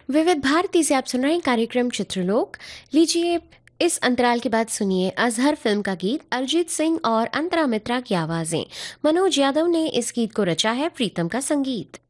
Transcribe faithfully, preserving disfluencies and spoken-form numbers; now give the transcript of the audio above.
विविध भारती से आप सुन रहे हैं कार्यक्रम चित्रलोक। लीजिए, इस अंतराल के बाद सुनिए अजहर फिल्म का गीत, अरिजीत सिंह और अंतरा मित्रा की आवाजें। मनोज यादव ने इस गीत को रचा है, प्रीतम का संगीत।